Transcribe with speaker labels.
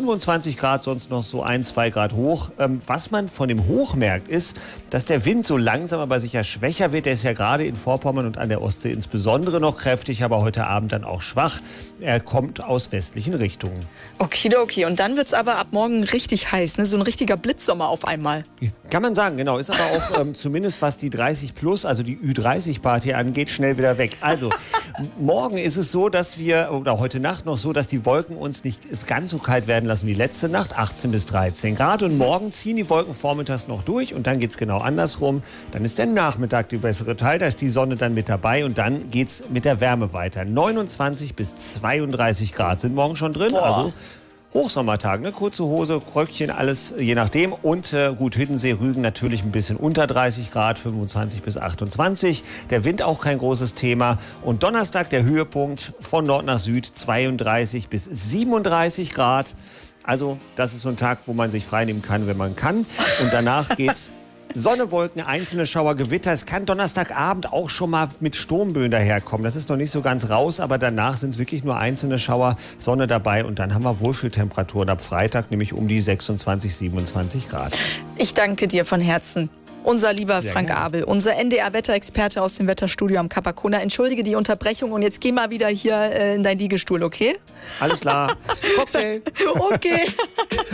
Speaker 1: 25 Grad, sonst noch so 1, 2 Grad hoch. Was man von dem Hoch merkt, ist, dass der Wind so langsam aber sicher schwächer wird. Der ist ja gerade in Vorpommern und an der Ostsee insbesondere noch kräftig, aber heute Abend dann auch schwach. Er kommt aus westlichen Richtungen.
Speaker 2: Okidoki. Und dann wird es aber ab morgen richtig heiß, ne? So ein richtiger Blitzsommer auf einmal.
Speaker 1: Kann man sagen, genau. Ist aber auch zumindest was die 30 plus, also die Ü30-Party angeht, schnell wieder weg. Also morgen ist es so, dass wir, oder heute Nacht noch so, dass die Wolken uns nicht ganz so kalt werden lassen wie letzte Nacht, 18 bis 13 Grad. Und morgen ziehen die Wolken vormittags noch durch und dann geht es genau andersrum. Dann ist der Nachmittag der bessere Teil, da ist die Sonne dann mit dabei und dann geht es mit der Wärme weiter. 29 bis 32 Grad sind morgen schon drin, also Hochsommertag, ne? Kurze Hose, Röckchen, alles je nachdem. Und gut, Hiddensee, Rügen natürlich ein bisschen unter 30 Grad, 25 bis 28. Der Wind auch kein großes Thema. Und Donnerstag der Höhepunkt von Nord nach Süd, 32 bis 37 Grad. Also das ist so ein Tag, wo man sich freinehmen kann, wenn man kann. Und danach geht's Sonne, Wolken, einzelne Schauer, Gewitter. Es kann Donnerstagabend auch schon mal mit Sturmböen daherkommen. Das ist noch nicht so ganz raus, aber danach sind es wirklich nur einzelne Schauer, Sonne dabei. Und dann haben wir Wohlfühltemperaturen ab Freitag, nämlich um die 26, 27 Grad.
Speaker 2: Ich danke dir von Herzen. Unser lieber
Speaker 1: Sehr
Speaker 2: Frank
Speaker 1: gerne.
Speaker 2: Abel, unser NDR-Wetterexperte aus dem Wetterstudio am Capacona. Entschuldige die Unterbrechung und jetzt geh mal wieder hier in dein Liegestuhl, okay?
Speaker 1: Alles klar. Cocktail.
Speaker 2: Okay.